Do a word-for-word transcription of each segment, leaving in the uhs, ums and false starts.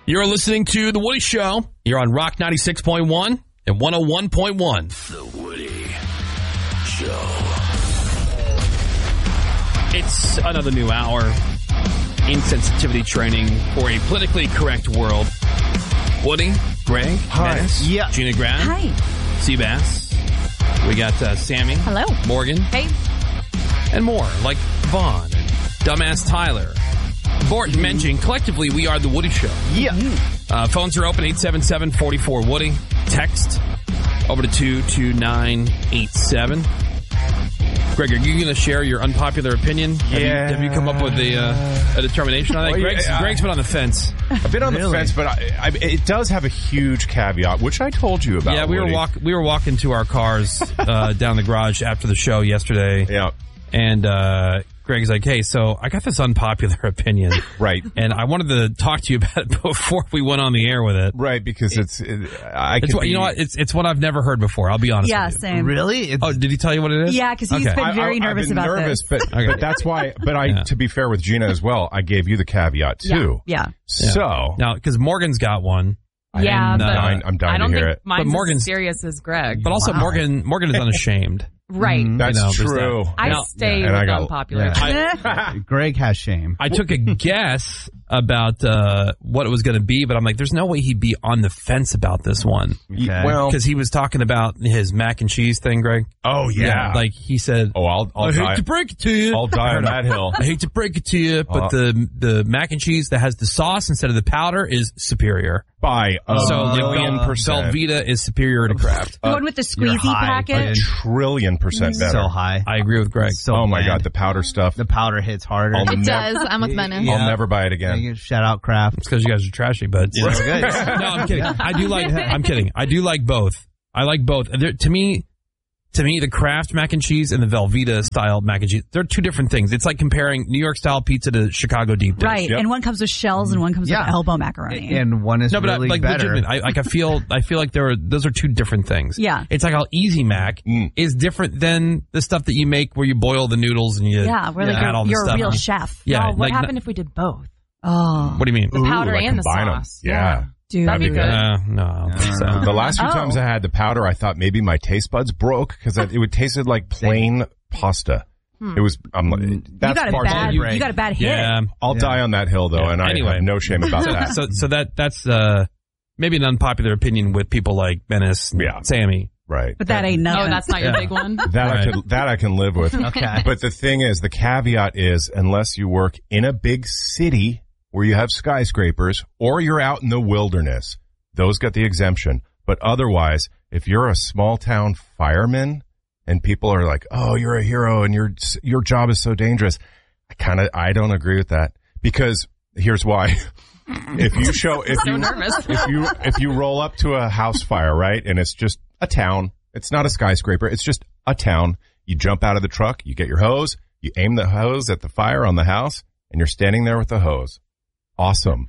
You're listening to The Woody Show. You're on Rock ninety-six point one and one oh one point one. The Woody Show. It's another new hour. Insensitivity training for a politically correct world. Woody, Greg, Hi. Dennis, Yeah. Gina Grant, Hi. Seabass. We got uh, Sammy. Hello. Morgan. Hey. And more, like Vaughn and Dumbass Tyler. Bort and Menching. Collectively, we are The Woody Show. Yeah. Uh, phones are open, eight seven seven, four four, Woody. Text over to two two nine eight seven. Greg, are you going to share your unpopular opinion? Have, Yeah. you, have you come up with a, uh, a determination on that? Well, Greg's, yeah, Greg's been on the fence. I've been on Really? the fence, but I, I, it does have a huge caveat, which I told you about. Yeah, we were Woody. walk we were walking to our cars uh, down the garage after the show yesterday. Yeah, And uh, Greg's like, hey, so I got this unpopular opinion. right. And I wanted to talk to you about it before we went on the air with it. Right, because it's, it, I It's could what, be, you know what? It's it's what I've never heard before. I'll be honest Yeah, with you. same. Really? It's, Oh, did he tell you what it is? Yeah, because he's Okay. been I- very I- nervous I've been about nervous, this. But, Okay. but that's why, but I, Yeah. to be fair with Gina as well, I gave you the caveat too. Yeah. So, Now, because Morgan's got one. Yeah, And, but uh, I'm, I'm dying I don't to hear think it. mine's But Morgan's- as serious as Greg. But also, Wow. Morgan Morgan is unashamed. right. That's you know, there's true. that. I Now- stay and with I got- unpopular. yeah. Greg has shame. I took a guess about uh, what it was going to be, but I'm like, there's no way he'd be on the fence about this one. Okay. Well, Because he was talking about his mac and cheese thing, Greg. oh yeah. Like he said, oh, I'll, I'll I die. hate to break it to you. I'll die on that hill. I hate to break it to you, but Uh, the the mac and cheese that has the sauce instead of the powder is superior. By a So like, million Vel- percent. Velveeta is superior to Kraft. The one with the you're squeezy high, packet. kid. Trillion percent better. So high. I agree with Greg. So oh my bland. god, the powder stuff. The powder hits harder. I'll It never, does. I'm with Menace. Yeah. I'll never buy it again. Shout out Kraft. It's because you guys are trashy, but you know. So good. No, I'm kidding. I do like. I'm kidding. I do like both. I like both. They're, to me, to me, the Kraft mac and cheese and the Velveeta style mac and cheese, they're two different things. It's like comparing New York style pizza to Chicago deep dish. Right. Yep. And one comes with shells and one comes Yeah. with elbow macaroni. And one is No, but I, really like better. legitimate. I like. I feel. I feel like there are. Those are two different things. Yeah. It's like how Easy Mac Mm. is different than the stuff that you make where you boil the noodles and you yeah, we're like add all you're, the you're a stuff. real chef. Yeah. Well, what like, happened if we did both? Oh, What do you mean? The powder like and the combine 'em. sauce. Yeah. dude. That'd be good. Uh, no. I don't think so. The last few Oh. times I had the powder, I thought maybe my taste buds broke because it would tasted like plain pasta. It was. I'm like, You that's got a partially- bad. break. You got a bad hit. Yeah. I'll Yeah. die on that hill though, Yeah. and I Anyway. have no shame about So, that. so, so that that's uh, maybe an unpopular opinion with people like Menace and Yeah. Sammy. Right. But that ain't nothing. Oh, that's not your Yeah. big one? That Right. I could that I can live with. Okay. But the thing is, the caveat is, unless you work in a big city where you have skyscrapers, or you're out in the wilderness, those got the exemption. But otherwise, if you're a small town fireman and people are like, "Oh, you're a hero and your your job is so dangerous," I kind of I don't agree with that, because here's why. If you show if So you nervous. if you if you roll up to a house fire, right, and it's just a town, it's not a skyscraper, it's just a town. You jump out of the truck, you get your hose, you aim the hose at the fire on the house, and you're standing there with the hose. Awesome.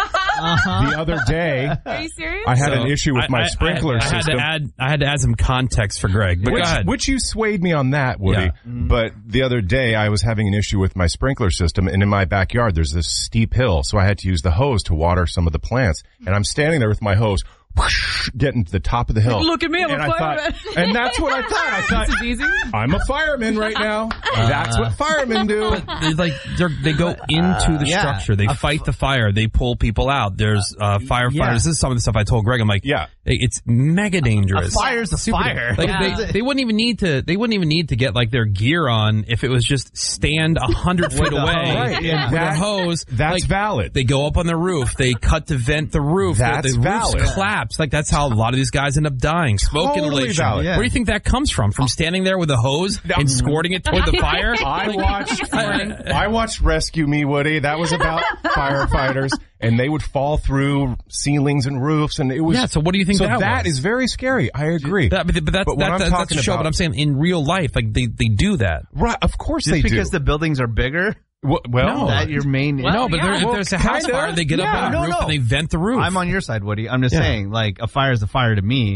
Uh-huh. The other day, Are you serious? I had So, an issue with I- my I- sprinkler I, I had system. to add. I had to add some context for Greg. But Which, go ahead. which you swayed me on that, Woody. Yeah. But the other day, I was having an issue with my sprinkler system, and in my backyard, there's this steep hill, so I had to use the hose to water some of the plants. And I'm standing there with my hose, whoosh, getting to the top of the hill. Look at me, I'm and a I fireman. thought, and that's what I thought. I thought, This is easy. I'm a fireman right now. That's what firemen do. They like they're, they go into the yeah. structure. They A fight the fire. They pull people out. There's uh, firefighters. Yeah. This is some of the stuff I told Greg. I'm like, Yeah. it's mega dangerous. A fire's a fire. Like Yeah. they, they wouldn't even need to. They wouldn't even need to get like their gear on if it was just stand a hundred feet the away hose. Right, with and their that- hose. That's like, valid. They go up on the roof. They cut to vent the roof. The- That's the, valid. roof collapse. Like that's how a lot of these guys end up dying. Smoke Totally inhalation. valid. Yeah. Where do you think that comes from? From standing there with a hose and squirting it toward the fire? I watched I watched Rescue Me, Woody. That was about firefighters, and they would fall through ceilings and roofs, and it was Yeah, so what do you think so that that was? is very scary. I agree. That, but, but that's But what that, I'm that, that's talking the show. about- But I'm saying in real life, like they, they do that. Right, of course Just they because do. the buildings are bigger? well, well No. That your main... Well, no, but yeah. there, if Well, there's a house kinda. fire, they get up Yeah. on the No, roof no. and they vent the roof. I'm on your side, Woody. I'm just Yeah. saying, like, a fire's a fire to me.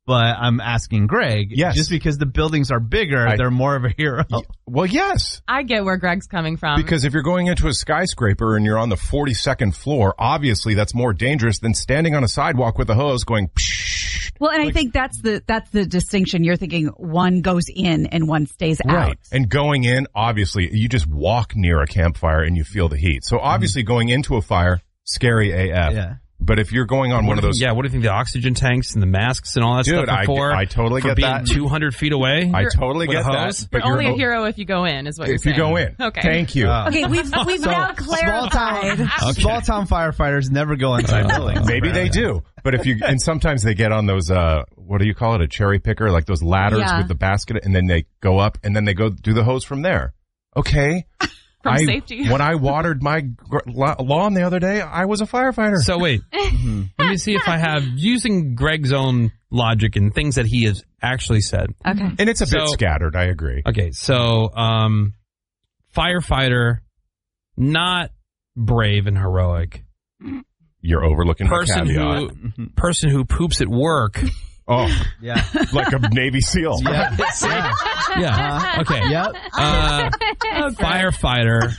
But I'm asking Greg. Yes. Just because the buildings are bigger, I- they're more of a hero. Well, yes. I get where Greg's coming from. Because if you're going into a skyscraper and you're on the forty-second floor, obviously that's more dangerous than standing on a sidewalk with a hose going psh. Well, and I think that's the that's the distinction. You're thinking one goes in and one stays out. And going in, obviously, you just walk near a campfire and you feel the heat. So obviously going into a fire, scary A F. Yeah. But if you're going on What one of do you those... think- yeah, what do you think the oxygen tanks and the masks and all that Dude, stuff are I- for? I totally for get being that. two hundred feet away? I totally with get a that. hose? But you're only you're, a hero if you go in, is what if you're you saying. go in. Okay. Thank you. Uh, Okay, we've we've now clarified. Okay. Small town firefighters never go inside buildings. Maybe they do. But if you, and sometimes they get on those, uh, what do you call it? A cherry picker, like those ladders Yeah. with the basket, and then they go up and then they go do the hose from there. Okay. From I, safety. When I watered my gr- la- lawn the other day, I was a firefighter. So wait, let me see if I have, using Greg's own logic and things that he has actually said. Okay. and it's a bit So- scattered, I agree. Okay, so um, firefighter, not brave and heroic. You're overlooking the Person caveat. who person who poops at work. Oh, Yeah. like a Navy SEAL. Yeah. Yeah. Okay. Yep. Uh, firefighter,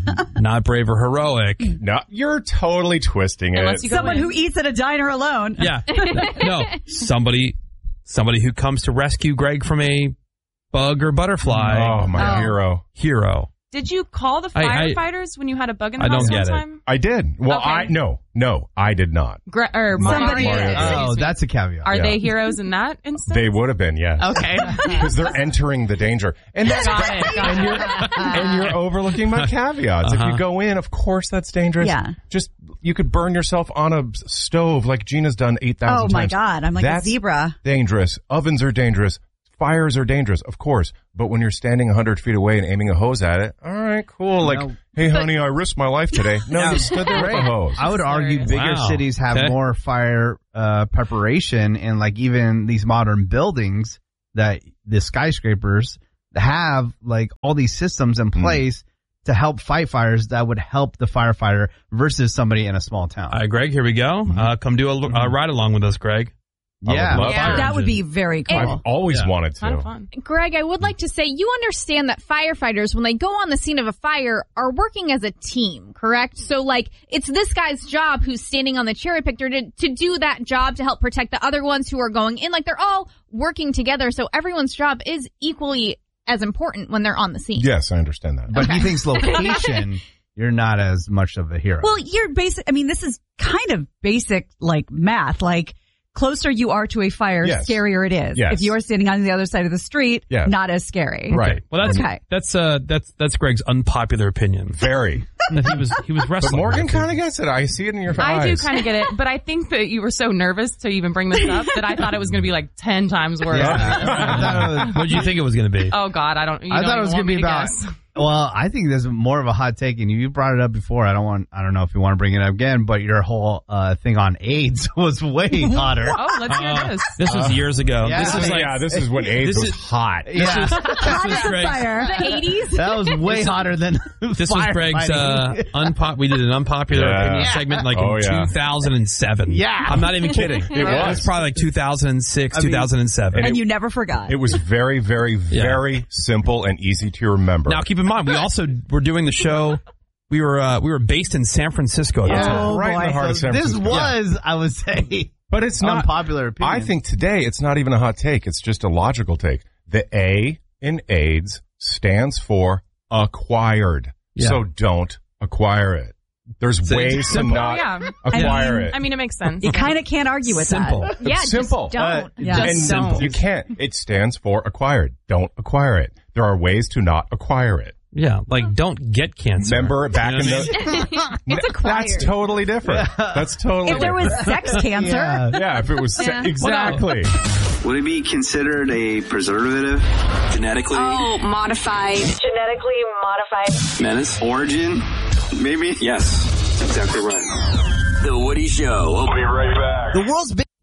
not brave or heroic. No, you're totally twisting it. Unless you go Someone in. who eats at a diner alone. Yeah. No, somebody, somebody who comes to rescue Greg from a bug or butterfly. Oh, my Oh. hero. Hero. Did you call the I- I- firefighters when you had a bug in the I don't house get one it. time? I did. Well, Okay. I, no, no, I did not. Gre- or Somebody Mario, did. excuse Oh, me. that's a caveat. Are Yeah. they heroes in that instance? They would have been, yes. Okay. Because they're entering the danger. And that's Got it. Got and it. you're and you're overlooking my caveats. If Uh-huh. you go in, of course that's dangerous. Yeah. Just you could burn yourself on a s- stove like Gina's done eight thousand Oh my times. God, I'm like That's a zebra. dangerous. Ovens are dangerous. Fires are dangerous, of course. But when you're standing a hundred feet away and aiming a hose at it, all right, cool. Like, No. hey, honey, I risked my life today. No, Yeah. you stood there with a hose. I would argue Hilarious. bigger Wow. cities have Okay. more fire uh, preparation, and like even these modern buildings that the skyscrapers have like all these systems in place to help fight fires that would help the firefighter versus somebody in a small town. All right, Greg, here we go. Uh, come do a, a ride along with us, Greg. I would yeah. love Yeah. to. That would be very cool. I've always Yeah. wanted Kind of to. fun. Greg, I would like to say you understand that firefighters, when they go on the scene of a fire, are working as a team, correct? So, like, it's this guy's job who's standing on the cherry picker to, to do that job to help protect the other ones who are going in. Like, they're all working together, so everyone's job is equally as important when they're on the scene. Yes, I understand that. But he thinks location, you're not as much of a hero. Well, you're basic. I mean, this is kind of basic, like math. Like, closer you are to a fire, Yes. scarier it is. Yes. If you are standing on the other side of the street, Yeah. not as scary. Right. Well, that's Okay. that's uh that's that's Greg's unpopular opinion. Very. That he was he was But wrestling. Morgan with it. kind of gets it. I see it in your I eyes. do kind of get it, but I think that you were so nervous to even bring this up that I thought it was going to be like ten times worse. Yeah. I thought it was- What did you think it was going to be? Oh God, I don't. You I don't thought it even was want going to be me about. guess. Well, I think there's more of a hot take, and you brought it up before. I don't want. I don't know if you want to bring it up again, but your whole uh, thing on AIDS was way hotter. Oh, let's hear Uh, this. this was years ago. Yeah. This is like yeah, this is when AIDS this was is- hot. this Yeah. is this Hot was as a Greg's fire. The eighties? That was way hotter than. this was Greg's uh, unpop. We did an unpopular Yeah. opinion Yeah. segment like Oh, in yeah. two thousand seven. Yeah. I'm not even kidding. It was. probably like two thousand six, I mean- two thousand seven. And you never forgot. It was very, very, Yeah. very simple and easy to remember. Now, keep in mind, we also were doing the show. We were uh, we were based in San Francisco at the Yeah. time. Oh, right in boy. the heart of San This Francisco. was, I would say, But it's not unpopular opinion. I think today it's not even a hot take. It's just a logical take. The A in AIDS stands for acquired. Yeah. So don't acquire it. There's So it's ways to simple. not Yeah. acquire it. I mean, it makes sense. You kind of can't argue with Simple. that. Yeah, It's simple. just don't. Yeah. Just and simple. you can't. It stands for acquired. Don't acquire it. There are ways to not acquire it. Yeah, like don't get cancer. Remember back You know in what I mean? the. It's acquired. That's totally different. That's totally If there was sex cancer, Yeah. Yeah, if it was Yeah. exactly. Would it be considered a preservative? Genetically. Oh, modified. Genetically modified. Menace? Origin? Maybe? Yes. Exactly right. The Woody Show. We'll be right back. The world's biggest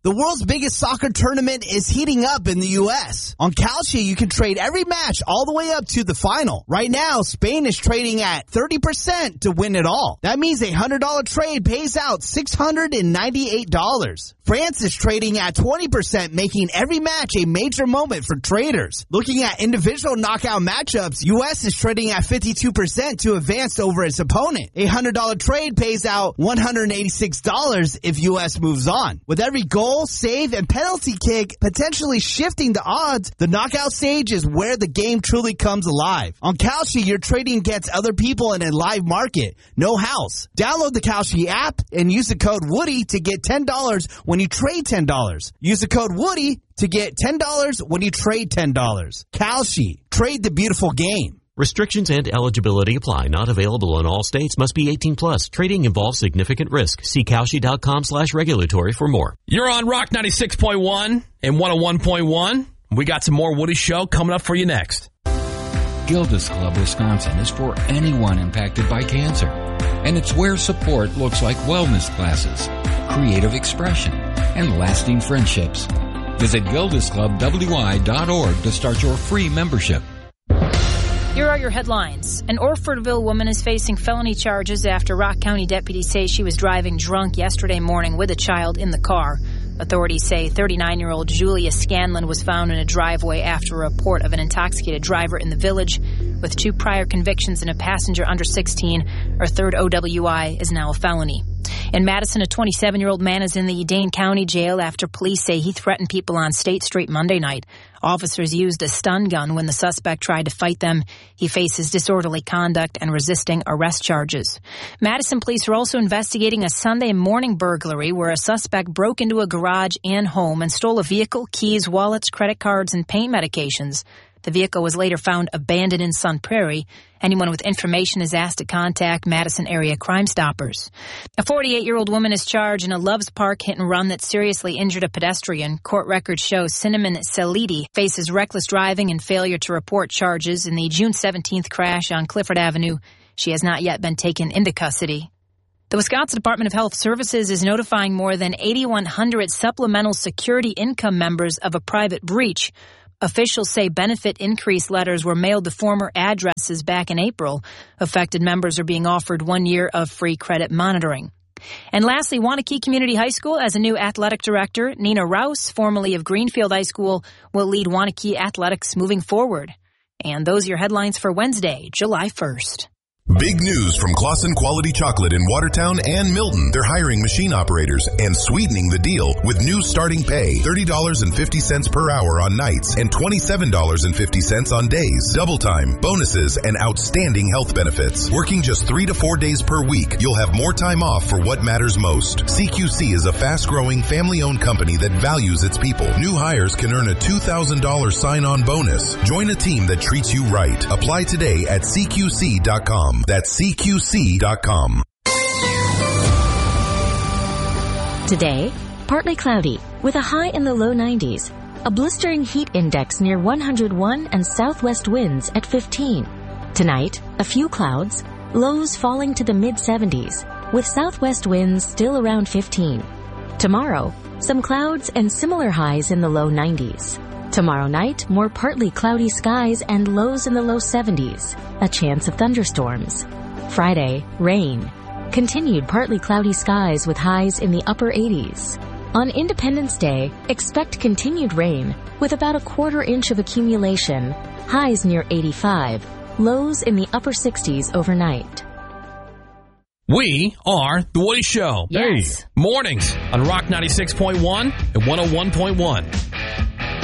The world's biggest soccer tournament is heating up in the U S. On Kalshi, you can trade every match all the way up to the final. Right now, Spain is trading at thirty percent to win it all. That means a one hundred dollars trade pays out six hundred ninety-eight dollars. France is trading at twenty percent, making every match a major moment for traders. Looking at individual knockout matchups, U S is trading at fifty-two percent to advance over its opponent. A one hundred dollars trade pays out one hundred eighty-six dollars if U S moves on. With every goal, save, and penalty kick potentially shifting the odds, the knockout stage is where the game truly comes alive. On Kalshi, you're trading against other people in a live market. No house. Download the Kalshi app and use the code Woody to get ten dollars when you trade ten dollars. Use the code Woody to get ten dollars when you trade ten dollars. Kalshi. Trade the beautiful game. Restrictions and eligibility apply. Not available in all states. Must be eighteen plus. Trading involves significant risk. See Kalshi.com slash regulatory for more. You're on Rock ninety-six point one and one oh one point one. We got some more Woody Show coming up for you next. Gilda's Club Wisconsin is for anyone impacted by cancer. And it's where support looks like wellness classes, creative expression, and lasting friendships. Visit gildas club w i dot org to start your free membership. Here are your headlines. An Orfordville woman is facing felony charges after Rock County deputies say she was driving drunk yesterday morning with a child in the car. Authorities say thirty-nine-year-old Julia Scanlon was found in a driveway after a report of an intoxicated driver in the village. With two prior convictions and a passenger under sixteen, her third O W I is now a felony. In Madison, a twenty-seven-year-old man is in the Dane County jail after police say he threatened people on State Street Monday night. Officers used a stun gun when the suspect tried to fight them. He faces disorderly conduct and resisting arrest charges. Madison police are also investigating a Sunday morning burglary where a suspect broke into a garage and home and stole a vehicle, keys, wallets, credit cards, and pain medications. The vehicle was later found abandoned in Sun Prairie. Anyone with information is asked to contact Madison area Crime Stoppers. A forty-eight-year-old woman is charged in a Loves Park hit and run that seriously injured a pedestrian. Court records show Cinnamon Salidi faces reckless driving and failure to report charges in the June seventeenth crash on Clifford Avenue. She has not yet been taken into custody. The Wisconsin Department of Health Services is notifying more than eighty-one hundred supplemental security income members of a private breach. Officials say benefit increase letters were mailed to former addresses back in April. Affected members are being offered one year of free credit monitoring. And lastly, Waunakee Community High School has a new athletic director. Nina Rouse, formerly of Greenfield High School, will lead Waunakee athletics moving forward. And those are your headlines for Wednesday, July first. Big news from Claussen Quality Chocolate in Watertown and Milton. They're hiring machine operators and sweetening the deal with new starting pay, thirty dollars and fifty cents per hour on nights and twenty-seven dollars and fifty cents on days. Double time, bonuses, and outstanding health benefits. Working just three to four days per week, you'll have more time off for what matters most. C Q C is a fast-growing, family-owned company that values its people. New hires can earn a two thousand dollars sign-on bonus. Join a team that treats you right. Apply today at C Q C dot com. That's C Q C dot com. Today, partly cloudy with a high in the low nineties. A blistering heat index near one hundred one and southwest winds at fifteen. Tonight, a few clouds, lows falling to the mid seventies with southwest winds still around fifteen. Tomorrow, some clouds and similar highs in the low nineties. Tomorrow night, more partly cloudy skies and lows in the low seventies. A chance of thunderstorms. Friday, rain. Continued partly cloudy skies with highs in the upper eighties. On Independence Day, expect continued rain with about a quarter inch of accumulation. Highs near eighty-five. Lows in the upper sixties overnight. We are The Woody Show. Yes. Hey. Mornings on Rock ninety-six point one and one oh one point one.